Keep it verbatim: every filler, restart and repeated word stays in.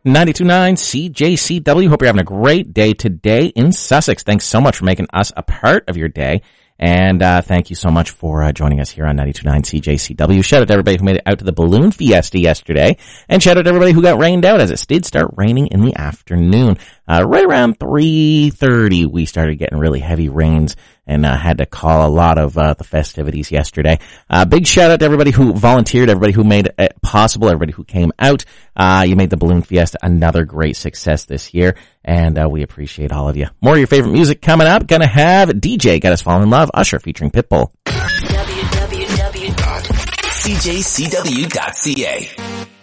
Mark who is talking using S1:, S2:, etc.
S1: ninety-two point nine C J C W. Hope you're having a great day today in Sussex. Thanks so much for making us a part of your day. And uh thank you so much for uh, joining us here on ninety-two point nine C J C W. Shout out to everybody who made it out to the Balloon Fiesta yesterday. And shout out to everybody who got rained out, as it did start raining in the afternoon. Uh right around three thirty, we started getting really heavy rains and uh, had to call a lot of uh the festivities yesterday. Uh Big shout out to everybody who volunteered, everybody who made it possible, everybody who came out. Uh You made the Balloon Fiesta another great success this year. And uh, we appreciate all of you. More of your favorite music coming up. Gonna have D J Get Us Fall in Love, Usher featuring Pitbull.
S2: w w w dot c j c w dot c a